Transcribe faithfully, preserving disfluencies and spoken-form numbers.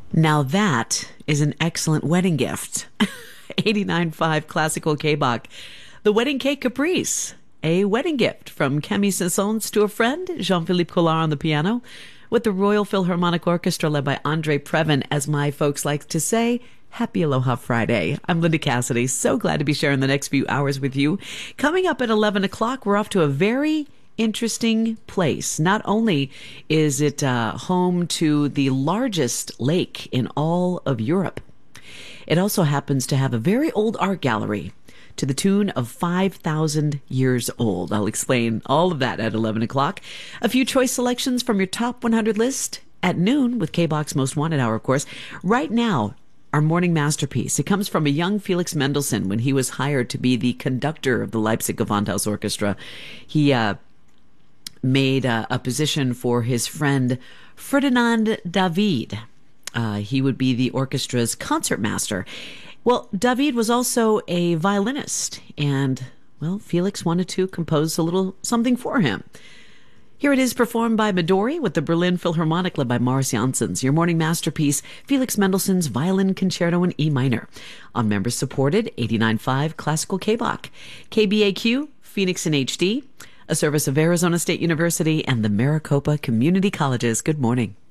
Now that is an excellent wedding gift. eighty-nine point five Classical K-Bach. The Wedding Cake Caprice. A wedding gift from Camille Saint-Saëns to a friend, Jean-Philippe Collard on the piano, with the Royal Philharmonic Orchestra led by Andre Previn, as my folks like to say. Happy Aloha Friday. I'm Linda Cassidy. So glad to be sharing the next few hours with you. Coming up at eleven o'clock, we're off to a very interesting place. Not only is it uh, home to the largest lake in all of Europe, it also happens to have a very old art gallery to the tune of five thousand years old. I'll explain all of that at eleven o'clock. A few choice selections from your top one hundred list at noon with K-Bach's Most Wanted Hour, of course. Right now, our morning masterpiece. It comes from a young Felix Mendelssohn when he was hired to be the conductor of the Leipzig Gewandhaus Orchestra. He uh, made uh, a position for his friend Ferdinand David. Uh, he would be the orchestra's concertmaster. Well, David was also a violinist, and, well, Felix wanted to compose a little something for him. Here it is, performed by Midori with the Berlin Philharmonic led by Morris Janssens. Your morning masterpiece, Felix Mendelssohn's Violin Concerto in E minor, on members-supported eighty-nine point five Classical K-Bach. K B A Q, Phoenix in H D, a service of Arizona State University and the Maricopa Community Colleges. Good morning.